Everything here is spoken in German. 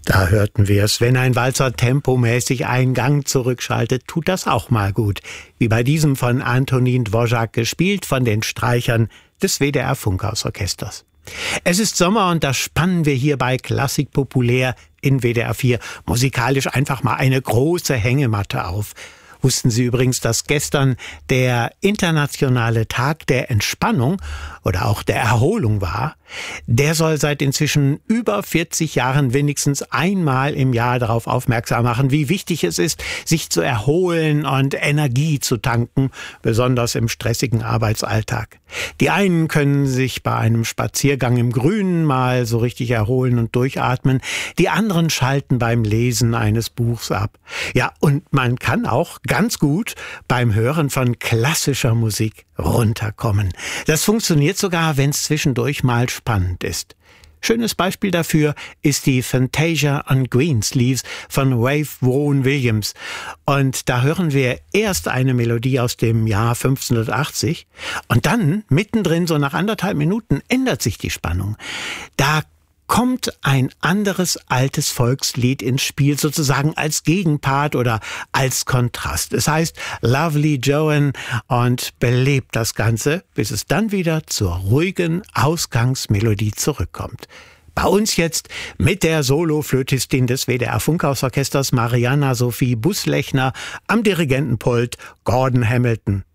Da hörten wir es, wenn ein Walzer tempomäßig einen Gang zurückschaltet, tut das auch mal gut. Wie bei diesem von Antonin Dvořák gespielt von den Streichern des WDR Funkhausorchesters. Es ist Sommer und das spannen wir hier bei Klassik populär in WDR 4 musikalisch einfach mal eine große Hängematte auf. Wussten Sie übrigens, dass gestern der internationale Tag der Entspannung oder auch der Erholung war? Der soll seit inzwischen über 40 Jahren wenigstens einmal im Jahr darauf aufmerksam machen, wie wichtig es ist, sich zu erholen und Energie zu tanken, besonders im stressigen Arbeitsalltag. Die einen können sich bei einem Spaziergang im Grünen mal so richtig erholen und durchatmen, die anderen schalten beim Lesen eines Buchs ab. Ja, und man kann auch ganz gut beim Hören von klassischer Musik runterkommen. Das funktioniert sogar, wenn es zwischendurch mal spannend ist. Schönes Beispiel dafür ist die Fantasia on Greensleeves von Ralph Vaughan Williams. Und da hören wir erst eine Melodie aus dem Jahr 1580 und dann mittendrin, so nach 1,5 Minuten, ändert sich die Spannung. Da kommt ein anderes altes Volkslied ins Spiel, sozusagen als Gegenpart oder als Kontrast. Es heißt Lovely Joan und belebt das Ganze, bis es dann wieder zur ruhigen Ausgangsmelodie zurückkommt. Bei uns jetzt mit der Soloflötistin des WDR Funkhausorchesters Marianna Sophie Buslechner, am Dirigentenpult Gordon Hamilton.